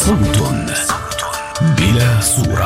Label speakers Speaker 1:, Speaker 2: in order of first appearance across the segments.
Speaker 1: صوت بلا صورة.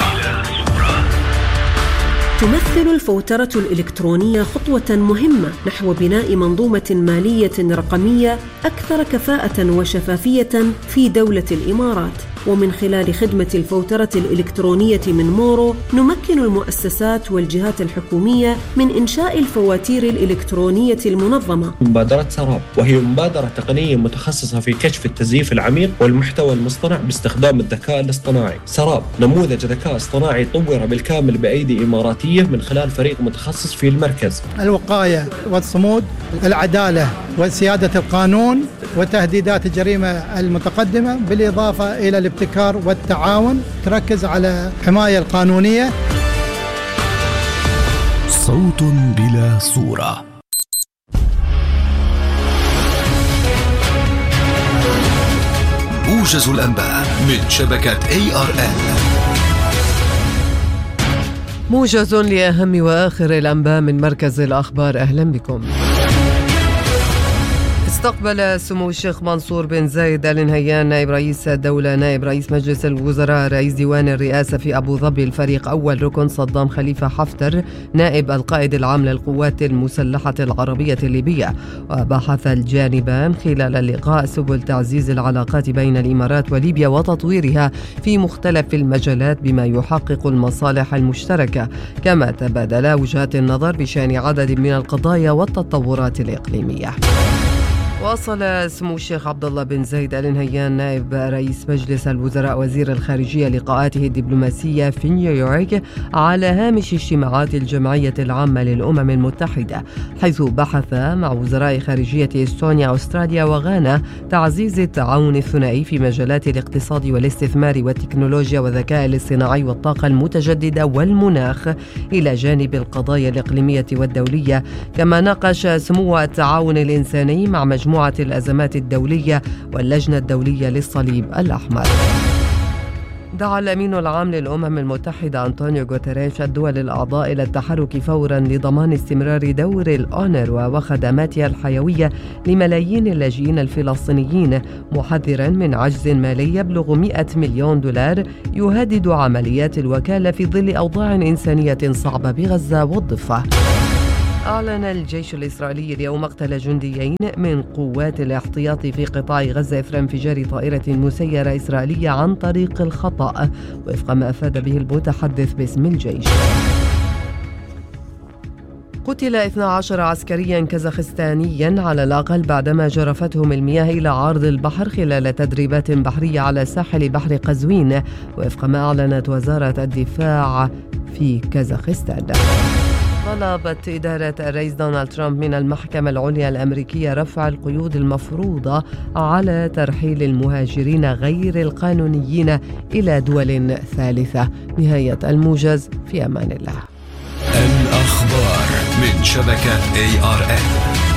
Speaker 2: تمثل الفوترة الإلكترونية خطوة مهمة نحو بناء منظومة مالية رقمية أكثر كفاءة وشفافية في دولة الإمارات. ومن خلال خدمة الفوترة الإلكترونية من مورو نمكن المؤسسات والجهات الحكومية من إنشاء الفواتير الإلكترونية المنظمة.
Speaker 3: مبادرة سراب، وهي مبادرة تقنية متخصصة في كشف التزييف العميق والمحتوى المصطنع باستخدام الذكاء الاصطناعي. سراب نموذج ذكاء اصطناعي طور بالكامل بأيدي إماراتية من خلال فريق متخصص في المركز.
Speaker 4: الوقاية والصمود، العدالة وسيادة القانون، وتهديدات الجريمة المتقدمة، بالإضافة إلى الابتكار والتعاون، تركز على الحماية القانونية.
Speaker 1: صوت بلا صورة. موجز الأنباء من شبكة ARN.
Speaker 5: موجز لأهم وآخر الأنباء من مركز الأخبار. أهلا بكم. استقبل سمو الشيخ منصور بن زايد آل نهيان نائب رئيس الدولة نائب رئيس مجلس الوزراء رئيس ديوان الرئاسة في أبو ظبي الفريق أول ركن صدام خليفة حفتر نائب القائد العام للقوات المسلحة العربية الليبية. وبحث الجانبان خلال اللقاء سبل تعزيز العلاقات بين الإمارات وليبيا وتطويرها في مختلف المجالات بما يحقق المصالح المشتركة، كما تبادلا وجهات النظر بشأن عدد من القضايا والتطورات الإقليمية. واصل سمو الشيخ عبد الله بن زايد آل نهيان نائب رئيس مجلس الوزراء وزير الخارجية لقاءاته الدبلوماسية في نيويورك على هامش اجتماعات الجمعية العامة للأمم المتحدة، حيث بحث مع وزراء خارجية إستونيا أستراليا وغانا تعزيز التعاون الثنائي في مجالات الاقتصاد والاستثمار والتكنولوجيا والذكاء الاصطناعي والطاقة المتجددة والمناخ، إلى جانب القضايا الإقليمية والدولية. كما ناقش سمو التعاون الإنساني مع مجموعة الأزمات الدولية واللجنة الدولية للصليب الأحمر. دعا الأمين العام للأمم المتحدة أنطونيو غوتيريش الدول الأعضاء إلى التحرك فورا لضمان استمرار دور الأونروا وخدماتها الحيوية لملايين اللاجئين الفلسطينيين، محذرا من عجز مالي يبلغ 100 مليون دولار يهدد عمليات الوكالة في ظل أوضاع إنسانية صعبة بغزة والضفة. أعلن الجيش الإسرائيلي اليوم مقتل جنديين من قوات الاحتياط في قطاع غزة إثر انفجار طائرة مسيرة إسرائيلية عن طريق الخطأ، وفق ما أفاد به المتحدث باسم الجيش. قتل 12 عسكريا كازاخستانيا على الأقل بعدما جرفتهم المياه إلى عرض البحر خلال تدريبات بحرية على ساحل بحر قزوين، وفق ما أعلنت وزارة الدفاع في كازاخستان. طلبت إدارة الرئيس دونالد ترامب من المحكمة العليا الأمريكية رفع القيود المفروضة على ترحيل المهاجرين غير القانونيين إلى دول ثالثة. نهاية الموجز، في أمان الله.
Speaker 1: الأخبار من شبكة ARN.